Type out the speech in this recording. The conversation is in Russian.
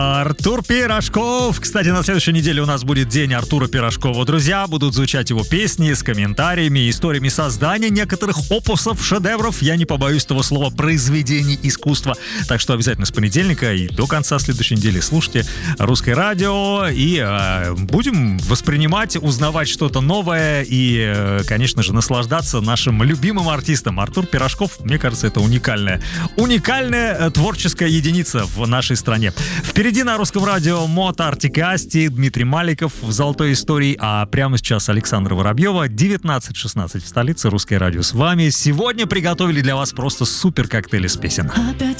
Артур Пирожков. Кстати, на следующей неделе у нас будет день Артура Пирожкова. Друзья, будут звучать его песни с комментариями, историями создания некоторых опусов, шедевров, я не побоюсь того слова, произведений искусства. Так что обязательно с понедельника и до конца следующей недели слушайте Русское радио и будем воспринимать, узнавать что-то новое и, конечно же, наслаждаться нашим любимым артистом. Артур Пирожков, мне кажется, это уникальная творческая единица в нашей стране. Впереди на Русском радио Мот, Артик и Асти, Дмитрий Маликов в «Золотой истории», а прямо сейчас Александра Воробьева, 19:16 в столице. Русское радио с вами. Сегодня приготовили для вас просто супер коктейль из песен. Опять